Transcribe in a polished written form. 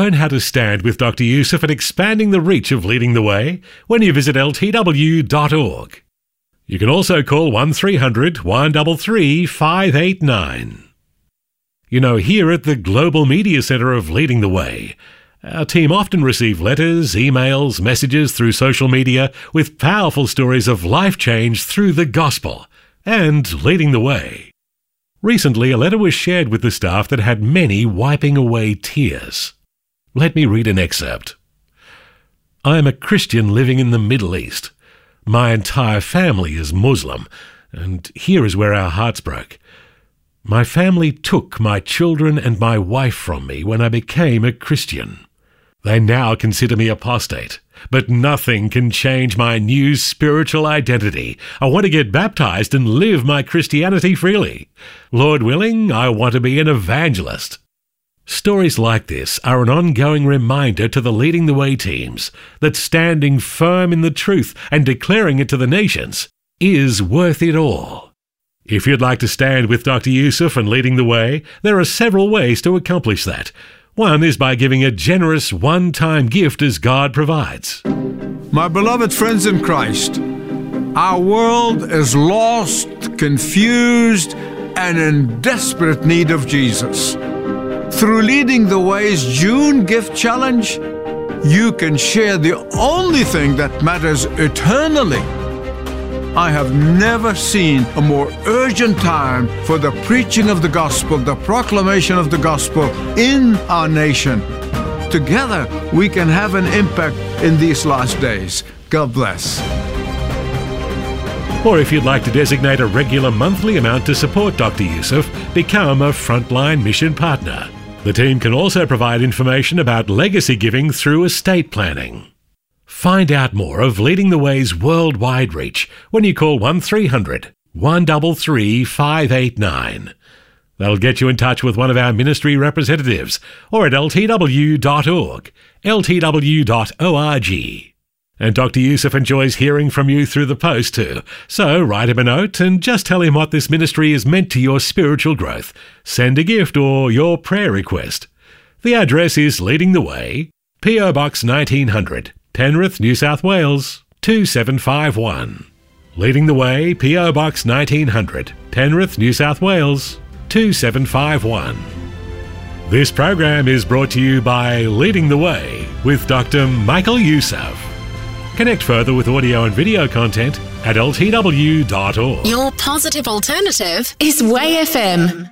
Learn how to stand with Dr. Youssef and expanding the reach of Leading the Way when you visit ltw.org. You can also call 1300 133 589. You know, here at the Global Media Centre of Leading the Way, our team often receive letters, emails, messages through social media with powerful stories of life change through the gospel and leading the way. Recently, a letter was shared with the staff that had many wiping away tears. Let me read an excerpt. I am a Christian living in the Middle East. My entire family is Muslim, and here is where our hearts broke. My family took my children and my wife from me when I became a Christian. They now consider me apostate, but nothing can change my new spiritual identity. I want to get baptized and live my Christianity freely. Lord willing, I want to be an evangelist. Stories like this are an ongoing reminder to the Leading the Way teams that standing firm in the truth and declaring it to the nations is worth it all. If you'd like to stand with Dr. Youssef and Leading the Way, there are several ways to accomplish that. One is by giving a generous one-time gift as God provides. My beloved friends in Christ, our world is lost, confused, and in desperate need of Jesus. Through Leading the Way's June Gift Challenge, you can share the only thing that matters eternally. I have never seen a more urgent time for the preaching of the gospel, the proclamation of the gospel in our nation. Together, we can have an impact in these last days. God bless. Or if you'd like to designate a regular monthly amount to support Dr. Youssef, become a Frontline Mission Partner. The team can also provide information about legacy giving through estate planning. Find out more of Leading the Way's worldwide reach when you call 1300 133 589. That'll get you in touch with one of our ministry representatives or at ltw.org, ltw.org. And Dr. Youssef enjoys hearing from you through the post too, so write him a note and just tell him what this ministry has meant to your spiritual growth. Send a gift or your prayer request. The address is Leading the Way, P.O. Box 1900, Penrith, New South Wales 2751. Leading the Way, P.O. Box 1900, Penrith, New South Wales 2751. This program is brought to you by Leading the Way with Dr. Michael Youssef. Connect further with audio and video content at ltw.org. Your positive alternative is Way FM.